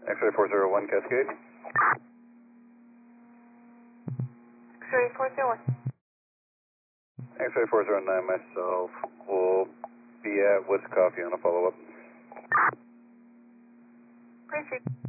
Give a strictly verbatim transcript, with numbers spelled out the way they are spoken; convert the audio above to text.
X-ray four zero one Cascade. X-ray four zero one. X-ray four zero nine, myself will be at Woods Coffee on a follow-up. Appreciate it.